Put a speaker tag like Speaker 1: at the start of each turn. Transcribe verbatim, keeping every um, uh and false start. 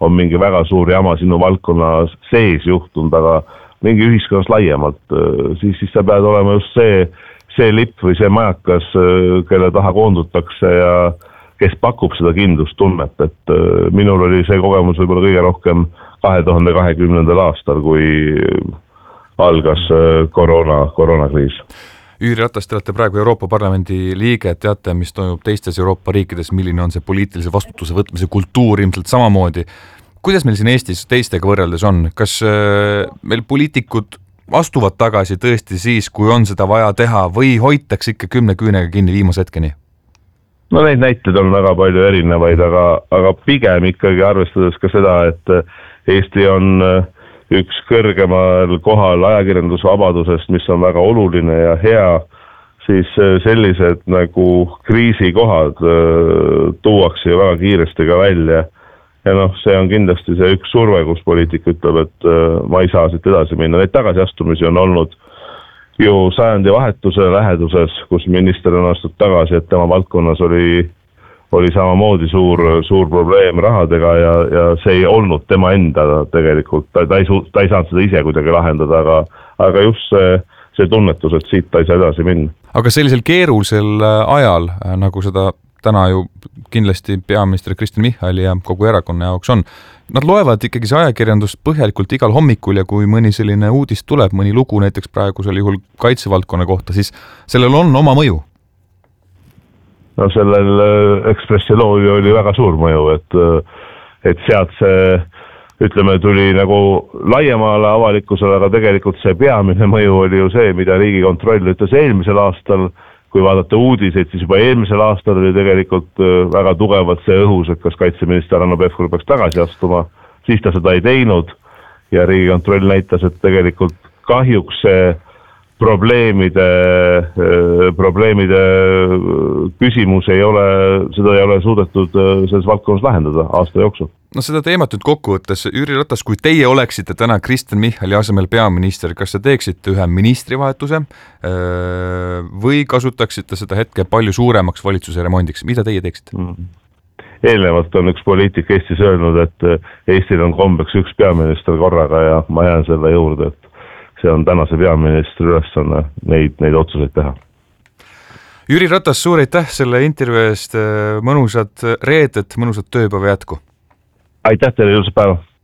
Speaker 1: on mingi väga suur jama sinu valdkonna sees juhtunud, aga mingi ühiskonnas laiemalt, siis, siis sa pead olema just see, see lipp või see majakas, kelle taha koondutakse ja kes pakub seda kindlustunnet, et minul oli see kogemus võib-olla kõige rohkem kahe tuhande kahekümnendal aastal, kui algas koroona, koroonakriis.
Speaker 2: Jüri Ratas, te olete praegu Euroopa Parlamendi liige, teate, mis toimub teistes Euroopa riikides, milline on see poliitilise vastutuse võtmise kultuur ilmselt samamoodi. Kuidas meil siin Eestis teistega võrreldes on? Kas meil poliitikud astuvad tagasi tõesti siis, kui on seda vaja teha või hoitakse ikka kümne küünega kinni viimase hetkeni?
Speaker 1: No neid näiteid on väga palju erinevaid, aga, aga pigem ikkagi arvestades ka seda, et Eesti on üks kõrgemal kohal ajakirjandusvabadusest, mis on väga oluline ja hea, siis sellised nagu kriisikohad tuuakse ju väga kiiresti ka välja. Ja noh, see on kindlasti see üks surve, kus poliitik ütleb, et ma ei saa siit edasi minna. Neid tagasiastumisi on olnud ju sajandi vahetuse läheduses, kus minister on astunud tagasi, et tema valdkonnas oli oli samamoodi suur, suur probleem rahadega ja, ja see ei olnud tema enda tegelikult, ta, ta, ei, ta ei saanud seda ise kuidagi lahendada, aga, aga just see, see tunnetus, et siit ta ei saa edasi minna.
Speaker 2: Aga sellisel keerulisel ajal, nagu seda täna ju kindlasti peaminister Kristen Michali ja kogu erakonna jaoks on, nad loevad ikkagi see ajakirjandus põhjalikult igal hommikul ja kui mõni selline uudis tuleb, mõni lugu näiteks praegusel juhul kaitsevaldkonna kohta, siis sellel on oma mõju.
Speaker 1: No sellel Ekspressi lool oli väga suur mõju, et, et sealt see, ütleme, tuli nagu laiemale avalikkusele, aga tegelikult see peamine mõju oli ju see, mida Riigikontroll ütles eelmisel aastal, kui vaadata uudiseid, siis juba eelmisel aastal oli tegelikult väga tugevalt see õhus, et kas kaitseminister Hanno Pevkur peaks tagasi astuma, siis ta seda ei teinud ja Riigikontroll näitas, et tegelikult kahjuks see probleemide, probleemide küsimus ei ole, seda ei ole suudetud selles valdkonnas lahendada aasta jooksul.
Speaker 2: No seda teemat nüüd kokku võttes, Jüri Ratas, kui teie oleksite täna Kristen Michali asemel peaminister, kas te teeksite ühe ministrivahetuse või kasutaksite seda hetke palju suuremaks valitsuse remondiks? Mida teie teeksite?
Speaker 1: Mm. Eelnevalt on üks poliitik Eestis öelnud, et Eestil on kombeks üks peaminister korraga ja ma jään selle juurde, et see on tänase peaministri ülesanne neid, neid otsuseid teha.
Speaker 2: Jüri Ratas, suur aitäh selle intervjuu eest, mõnusat reedet, mõnusat tööpäeva jätku.
Speaker 1: Aitäh teile, ilusat päeva.